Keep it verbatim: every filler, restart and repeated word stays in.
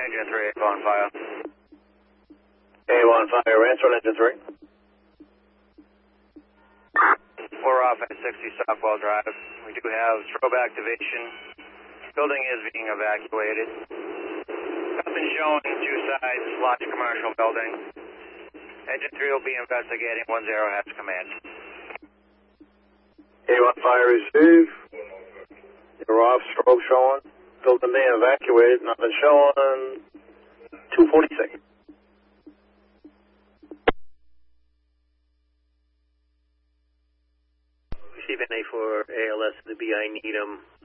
Engine three, on fire. A one fire, answer on engine three. We're off at sixty Stockwell Drive. We do have strobe activation. Building is being evacuated. Nothing shown in two sides, large commercial building. Engine three will be investigating. One zero has command. A one fire receive. You're off, strobe showing. Building being evacuated, nothing showing. two forty-six. Receive N A for A L S to the B I Needham.